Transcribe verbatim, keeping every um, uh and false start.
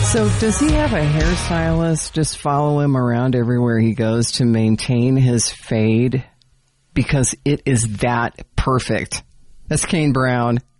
So does he have a hairstylist just follow him around everywhere he goes to maintain his fade? Because it is that perfect. That's Kane Brown.